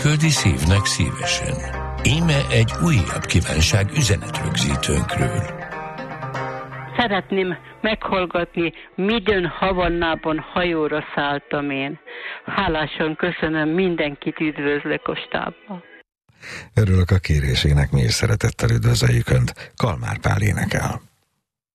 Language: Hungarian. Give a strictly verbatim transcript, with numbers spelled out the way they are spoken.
küldi szívnek szívesen. Íme egy újabb kívánság üzenetrögzítőnkről. Szeretném meghallgatni, midőn Havannában hajóra szálltam én. Hálásan köszönöm, mindenkit üdvözlök a stábba. Örülök a kérésének, mi is szeretettel üdvözöljük Önt. Kalmár Pál énekel.